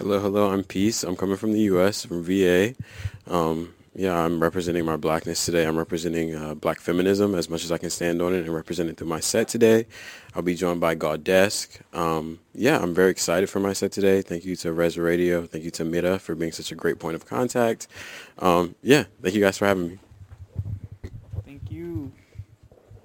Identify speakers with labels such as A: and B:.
A: Hello, hello. I'm Peace. I'm coming from the U.S. from VA. Yeah, I'm representing my blackness today. I'm representing black feminism as much as I can stand on it and represent it through my set today. I'll be joined by Gaudesk. Yeah, I'm very excited for my set today. Thank you to Res Radio. Thank you to Mira for being such a great point of contact. Yeah, thank you guys for having me.